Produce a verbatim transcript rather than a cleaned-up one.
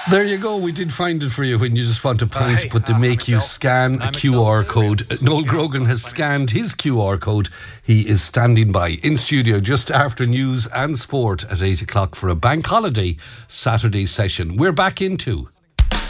There you go. We did find it for you when you just want a pint, Aye, but they uh, make you myself. scan a I'm Q R myself, code. yes. Noel Grogan has scanned his Q R code. He is standing by in studio just after news and sport at eight o'clock for a bank holiday Saturday session. We're back into